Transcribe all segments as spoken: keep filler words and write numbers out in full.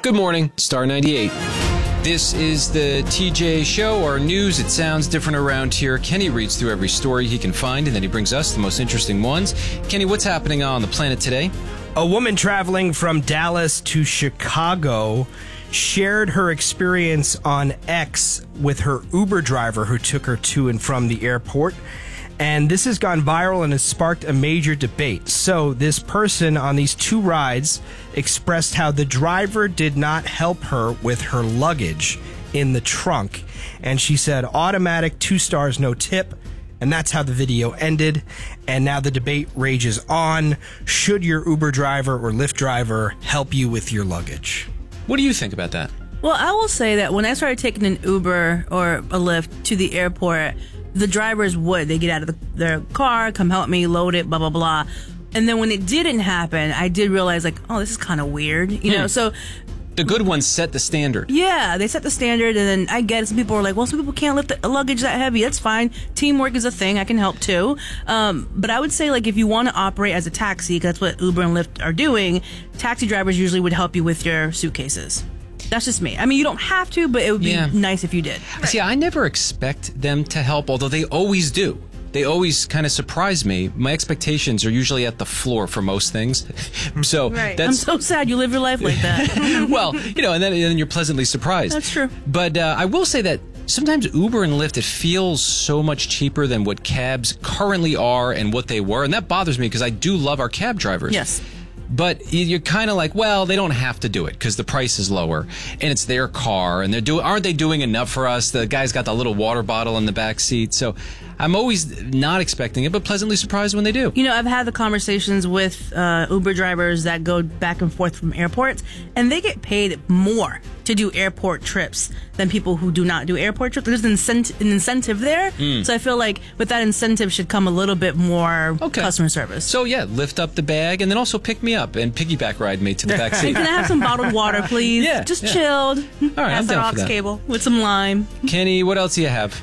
Good morning, Star ninety-eight. This is the T J Show, our news. It sounds different around here. Kenny reads through every story he can find, and then he brings us the most interesting ones. Kenny, what's happening on the planet today? A woman traveling from Dallas to Chicago shared her experience on X with her Uber driver who took her to and from the airport. And this has gone viral and has sparked a major debate. So this person on these two rides expressed how the driver did not help her with her luggage in the trunk. And she said, automatic, two stars, no tip. And that's how the video ended. And now the debate rages on. Should your Uber driver or Lyft driver help you with your luggage? What do you think about that? Well, I will say that when I started taking an Uber or a Lyft to the airport, the drivers would. They get out of the, their car, come help me, load it, blah, blah, blah. And then when it didn't happen, I did realize, like, oh, this is kind of weird. You hmm. know, so... The good ones set the standard. Yeah, they set the standard, and then I get it. Some people are like, well, some people can't lift a luggage that heavy. That's fine. Teamwork is a thing. I can help, too. Um, but I would say, like, if you want to operate as a taxi, because that's what Uber and Lyft are doing, taxi drivers usually would help you with your suitcases. That's just me. I mean, you don't have to, but it would be yeah. nice if you did. Right. See, I never expect them to help, although they always do. They always kind of surprise me. My expectations are usually at the floor for most things. So right. that's... I'm so sad you live your life like that. Well, you know, and then, and then you're pleasantly surprised. That's true. But uh, I will say that sometimes Uber and Lyft, it feels so much cheaper than what cabs currently are and what they were. And that bothers me because I do love our cab drivers. Yes. But you're kind of like, well, they don't have to do it because the price is lower and it's their car and they're doing. Aren't they doing enough for us? The guy's got the little water bottle in the back seat. So I'm always not expecting it, but pleasantly surprised when they do. You know, I've had the conversations with uh, Uber drivers that go back and forth from airports, and they get paid more to do airport trips than people who do not do airport trips. There's an incentive, an incentive there. Mm. So I feel like with that incentive should come a little bit more okay. customer service. So yeah, lift up the bag and then also pick me up and piggyback ride me to the back seat. Can I have some bottled water, please? Yeah, Just yeah. chilled. All right, I'm down for that. Cable with some lime. Kenny, what else do you have?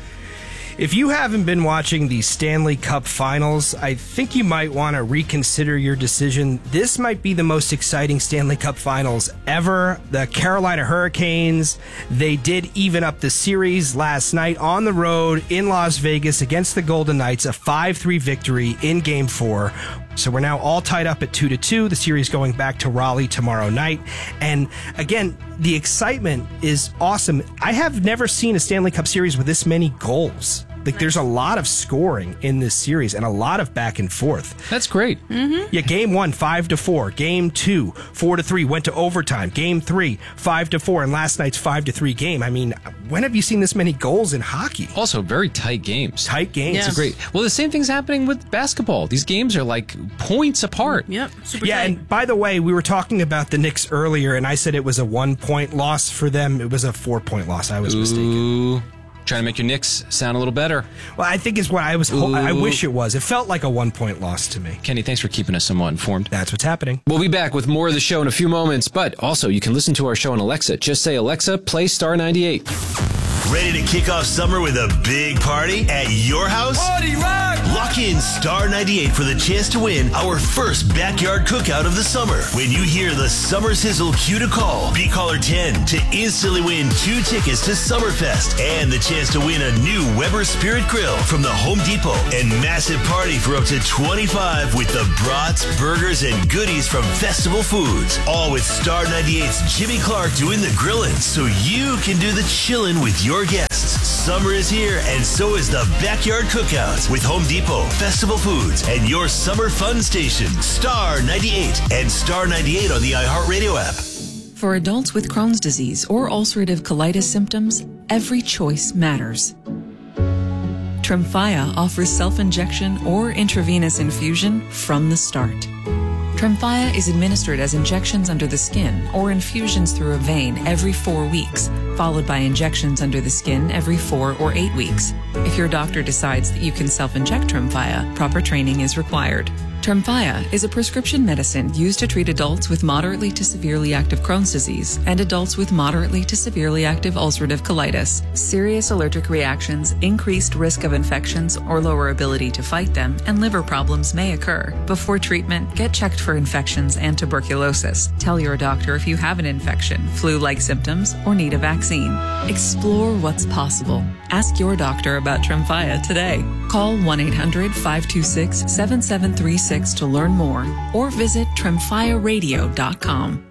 If you haven't been watching the Stanley Cup Finals, I think you might want to reconsider your decision. This might be the most exciting Stanley Cup Finals ever. The Carolina Hurricanes, they did even up the series last night on the road in Las Vegas against the Golden Knights, a five three victory in Game four. So we're now all tied up at two to two. The series going back to Raleigh tomorrow night. And again, the excitement is awesome. I have never seen a Stanley Cup series with this many goals. Like, there's a lot of scoring in this series and a lot of back and forth. That's great. Mm-hmm. Yeah, game one, five to four. Game two, four to three. Went to overtime. Game three, five to four. And last night's five to three game. I mean, when have you seen this many goals in hockey? Also, very tight games. Tight games. Yes. It's great. Well, the same thing's happening with basketball. These games are like points apart. Yep. Super yeah, tight. and by the way, we were talking about the Knicks earlier, and I said it was a one-point loss for them. It was a four-point loss. I was Ooh. mistaken. Trying to make your Knicks sound a little better. Well, I think it's what I was. Ho- I wish it was. It felt like a one-point loss to me. Kenny, thanks for keeping us somewhat informed. That's what's happening. We'll be back with more of the show in a few moments, but also you can listen to our show on Alexa. Just say, Alexa, play Star ninety-eight. Ready to kick off summer with a big party at your house? Party rock! Lock in Star ninety-eight for the chance to win our first backyard cookout of the summer. When you hear the Summer Sizzle cue to call, be caller ten to instantly win two tickets to Summerfest and the chance to win a new Weber Spirit Grill from the Home Depot and massive party for up to twenty-five with the brats, burgers, and goodies from Festival Foods. All with Star ninety-eight's Jimmy Clark doing the grilling so you can do the chilling with your guests. Summer is here, and so is the Backyard Cookout with Home Depot, Festival Foods, and your summer fun station, Star ninety-eight, and Star ninety-eight on the iHeartRadio app. For adults with Crohn's disease or ulcerative colitis symptoms, every choice matters. Tremfya offers self-injection or intravenous infusion from the start. Tremfya is administered as injections under the skin or infusions through a vein every four weeks, followed by injections under the skin every four or eight weeks. If your doctor decides that you can self-inject Tremfya, proper training is required. Tremfya is a prescription medicine used to treat adults with moderately to severely active Crohn's disease and adults with moderately to severely active ulcerative colitis. Serious allergic reactions, increased risk of infections or lower ability to fight them, and liver problems may occur. Before treatment, get checked for infections and tuberculosis. Tell your doctor if you have an infection, flu-like symptoms, or need a vaccine. Explore what's possible. Ask your doctor about Tremfya today. Call one eight hundred five two six seven seven three six to learn more, or visit tremfya radio dot com.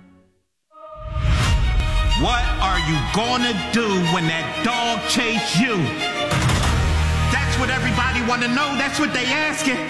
What are you gonna do when that dog chase you? That's what everybody wanna know. That's what they asking.